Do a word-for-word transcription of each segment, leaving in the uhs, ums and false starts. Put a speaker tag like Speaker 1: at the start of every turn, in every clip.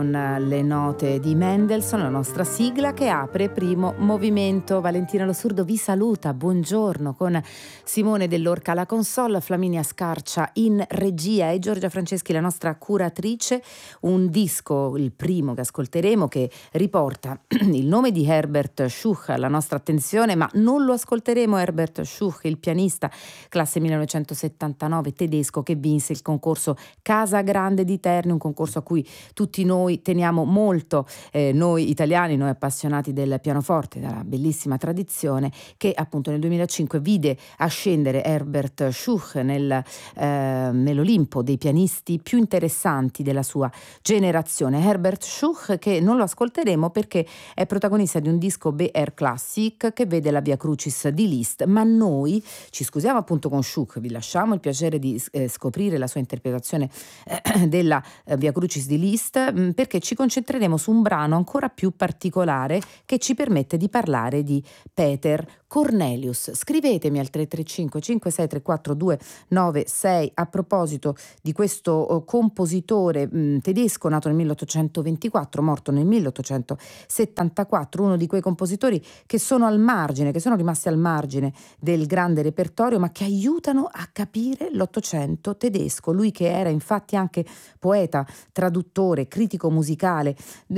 Speaker 1: Le note di Mendelssohn, la nostra sigla che apre Primo Movimento. Valentina Lo Surdo vi saluta, buongiorno, con Simone Dell'Orca alla console, Flaminia Scarcia in regia e Giorgia Franceschi la nostra curatrice. Un disco, il primo che ascolteremo, che riporta il nome di Herbert Schuch alla nostra attenzione, ma non lo ascolteremo Herbert Schuch, il pianista classe millenovecentosettantanove tedesco che vinse il concorso Casa Grande di Terni, un concorso a cui tutti noi teniamo molto, eh, noi italiani, noi appassionati del pianoforte, della bellissima tradizione, che appunto nel duemilacinque vide ascendere Herbert Schuch nel, eh, nell'Olimpo dei pianisti più interessanti della sua generazione. Herbert Schuch, che non lo ascolteremo perché è protagonista di un disco B R Classic che vede la Via Crucis di Liszt, ma noi ci scusiamo appunto con Schuch, vi lasciamo il piacere di eh, scoprire la sua interpretazione eh, della eh, Via Crucis di Liszt, mh, perché ci concentreremo su un brano ancora più particolare che ci permette di parlare di Peter Cornelius. Scrivetemi al tre tre cinque cinque sei tre quattro due nove sei a proposito di questo uh, compositore mh, tedesco nato nel milleottocentoventiquattro, morto nel milleottocentosettantaquattro, uno di quei compositori che sono al margine, che sono rimasti al margine del grande repertorio, ma che aiutano a capire l'Ottocento tedesco. Lui che era infatti anche poeta, traduttore, critico musicale,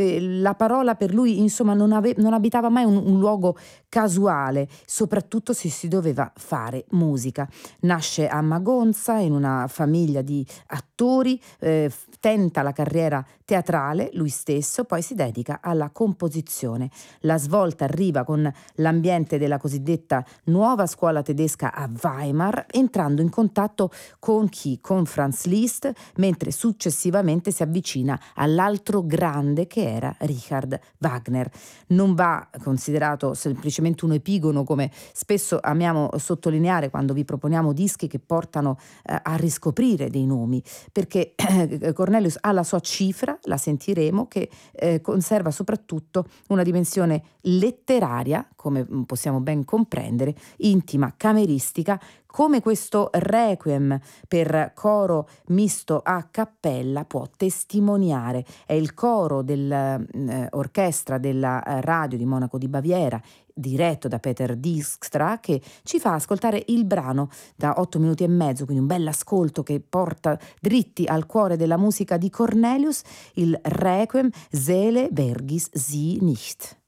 Speaker 1: la parola per lui insomma non, ave- non abitava mai un, un luogo casuale, soprattutto se si doveva fare musica. Nasce a Magonza in una famiglia di attori, eh, tenta la carriera teatrale lui stesso, poi si dedica alla composizione. La svolta arriva con l'ambiente della cosiddetta nuova scuola tedesca a Weimar, entrando in contatto con chi? Con Franz Liszt, mentre successivamente si avvicina all'altro grande che era Richard Wagner. Non va considerato semplicemente un epigono, come spesso amiamo sottolineare quando vi proponiamo dischi che portano eh, a riscoprire dei nomi, perché eh, Cornelius ha la sua cifra, la sentiremo, che eh, conserva soprattutto una dimensione letteraria, come possiamo ben comprendere, intima, cameristica, come questo requiem per coro misto a cappella può testimoniare. È il coro dell'orchestra eh, della radio di Monaco di Baviera, diretto da Peter Dijkstra, che ci fa ascoltare il brano da otto minuti e mezzo, quindi un bel ascolto che porta dritti al cuore della musica di Cornelius, il requiem Seele vergiss sie nicht.